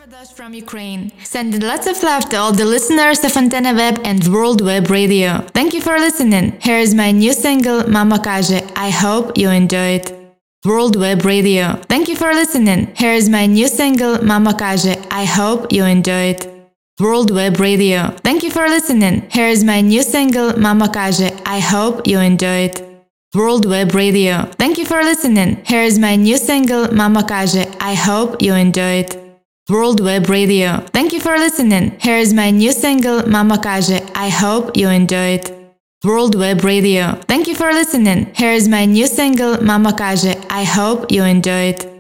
Radosh from Ukraine, sending lots of love to all the listeners of Antenna Web and World Web Radio. Thank you for listening. Here is my new single, Mama Każe. I hope you enjoy it. World Web Radio. Thank you for listening. Here is my new single, Mama Każe. I hope you enjoy it. World Web Radio. Thank you for listening. Here is my new single, Mama Każe. I hope you enjoy it. World Web Radio. Thank you for listening. Here is my new single, Mama Każe. I hope you enjoy it. World Web Radio. Thank you for listening. Here is my new single, Mama Każe. I hope you enjoy it. World Web Radio. Thank you for listening. Here is my new single, Mama Każe. I hope you enjoy it.